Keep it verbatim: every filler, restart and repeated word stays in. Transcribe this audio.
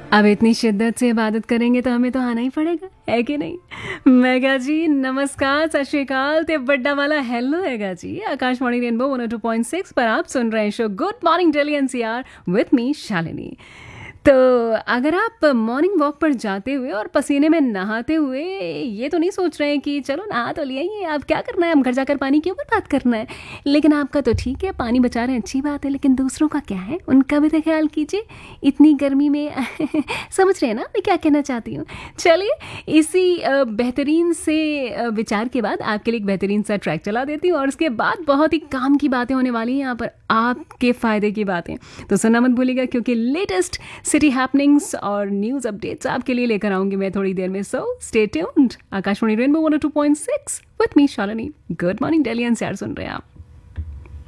अब इतनी शिद्दत से इबादत करेंगे तो हमें तो आना ही पड़ेगा, है कि नहीं। मेगा जी नमस्कार, सत श्रीकाल ते बड्डा वाला हेलो हैगा जी। Akashvani rainbow one O two point six पर आप सुन रहे हैं show good morning Delhi NCR with me Shalini. तो अगर आप मॉर्निंग वॉक पर जाते हुए और पसीने में नहाते हुए ये तो नहीं सोच रहे हैं कि चलो नहा तो लिया ही, अब क्या करना है, हम घर जाकर पानी के ऊपर बात करना है। लेकिन आपका तो ठीक है, पानी बचा रहे हैं, अच्छी बात है, लेकिन दूसरों का क्या है, उनका भी तो ख्याल कीजिए इतनी गर्मी में। समझ रहे हैं ना मैं क्या कहना चाहती हूँ। चलिए इसी अ, बेहतरीन से अ, विचार के बाद आपके लिए एक बेहतरीन सा ट्रैक चला देती हूँ और उसके बाद बहुत ही काम की बातें होने वाली हैं यहाँ पर, आपके फ़ायदे की बातें। तो सुनना मत भूलिएगा क्योंकि लेटेस्ट सिटी हैपनिंग्स और न्यूज़ अपडेट्स आपके लिए लेकर आऊंगी मैं थोड़ी देर में। So stay tuned. Akashvani rainbow one O two point six with me Shalini. Good morning Delhi NCR सुन रहे हैं आप।